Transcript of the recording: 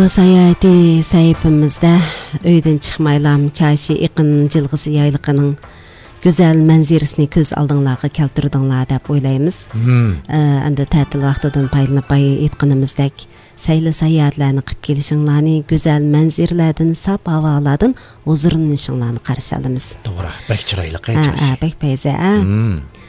Şu sayati sayfımızda öyden çıkmaylam çarşı iqin jılgısı yaylıqının güzel manziresini köz aldığınlarga keltirdinglar dep oylaymiz. Anda ta'til vaqtidan paylanıp aytqanimizdek saylı sayyatlarni qilib kelishinglarni, güzel manziralardan, sap havolardan huzurlanishinglarni qarshi olamiz. To'g'ri, bek chiroyli qancha. Bek payza.